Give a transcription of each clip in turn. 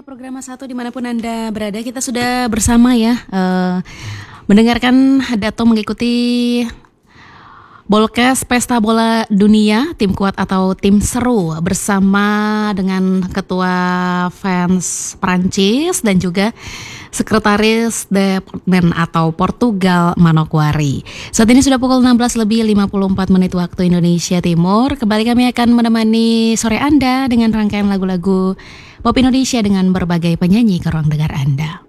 program Satu dimanapun Anda berada, kita sudah bersama ya mendengarkan atau mengikuti Bolkes Pesta Bola Dunia, tim kuat atau tim seru bersama dengan Ketua Fans Prancis dan juga Sekretaris Departemen atau Portugal Manokwari. Saat ini sudah pukul 16:54 waktu Indonesia Timur. Kembali kami akan menemani sore Anda dengan rangkaian lagu-lagu pop Indonesia dengan berbagai penyanyi ke ruang dengar Anda.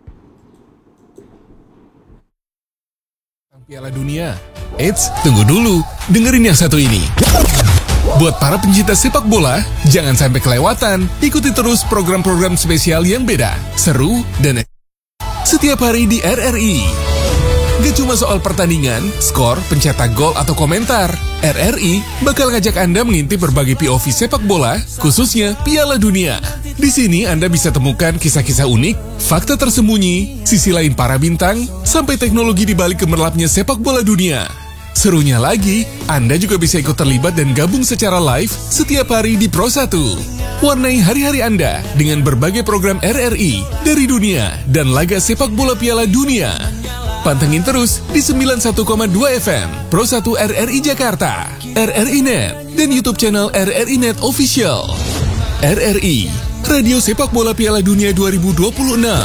Piala Dunia. Eits, tunggu dulu. Dengerin yang satu ini. Buat para pencinta sepak bola, jangan sampai kelewatan. Ikuti terus program-program spesial yang beda, seru, dan setiap hari di RRI. Gak cuma soal pertandingan, skor, pencetak gol, atau komentar. RRI bakal ngajak Anda mengintip berbagai POV sepak bola, khususnya Piala Dunia. Di sini Anda bisa temukan kisah-kisah unik, fakta tersembunyi, sisi lain para bintang, sampai teknologi di balik gemerlapnya sepak bola dunia. Serunya lagi, Anda juga bisa ikut terlibat dan gabung secara live setiap hari di Pro 1. Warnai hari-hari Anda dengan berbagai program RRI dari dunia dan laga sepak bola Piala Dunia. Pantengin terus di 91,2 FM, Pro 1 RRI Jakarta, RRI Net, dan YouTube channel RRI Net Official. RRI, Radio Sepak Bola Piala Dunia 2026.